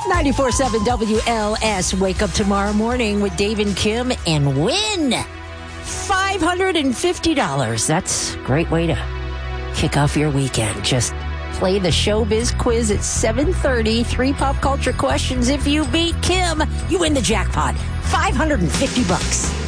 94.7 WLS. Wake up tomorrow morning with Dave and Kim and win $550. That's a great way to kick off your weekend. Just play the Showbiz quiz at 7:30. 3 pop culture questions. If you beat Kim, you win the jackpot. $550.